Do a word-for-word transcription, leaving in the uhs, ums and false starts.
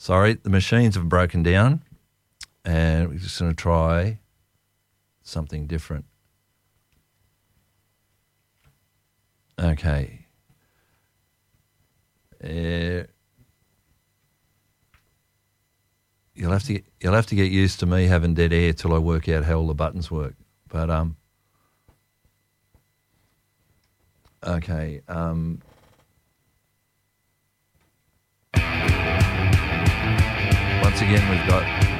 Sorry, the machines have broken down, and we're just going to try something different. Okay. Uh, you'll have to get, you'll have to get used to me having dead air till I work out how all the buttons work. But um, okay. Um, once again, we've got